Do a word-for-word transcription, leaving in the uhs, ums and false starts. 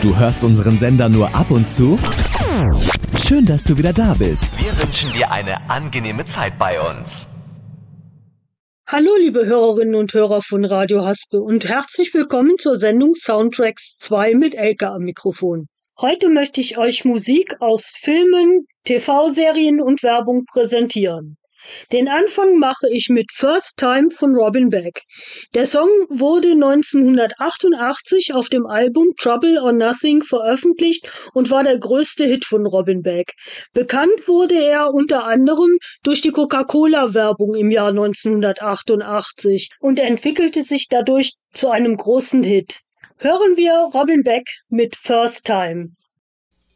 Du hörst unseren Sender nur ab und zu? Schön, dass du wieder da bist. Wir wünschen dir eine angenehme Zeit bei uns. Hallo liebe Hörerinnen und Hörer von Radio Haspe und herzlich willkommen zur Sendung Soundtracks zwei mit Elke am Mikrofon. Heute möchte ich euch Musik aus Filmen, T V-Serien und Werbung präsentieren. Den Anfang mache ich mit First Time von Robin Beck. Der Song wurde neunzehnhundertachtundachtzig auf dem Album Trouble or Nothing veröffentlicht und war der größte Hit von Robin Beck. Bekannt wurde er unter anderem durch die Coca-Cola-Werbung im Jahr neunzehnhundertachtundachtzig und entwickelte sich dadurch zu einem großen Hit. Hören wir Robin Beck mit First Time.